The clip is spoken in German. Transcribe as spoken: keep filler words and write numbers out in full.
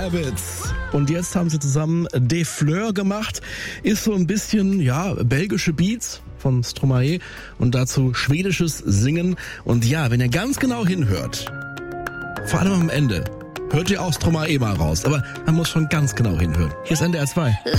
Habits. Und jetzt haben sie zusammen Des Fleurs gemacht. Ist so ein bisschen, ja, belgische Beats von Stromae und dazu schwedisches Singen. Und ja, wenn ihr ganz genau hinhört, vor allem am Ende, hört ihr auch Stromae mal raus. Aber man muss schon ganz genau hinhören. Hier ist N D R zwei.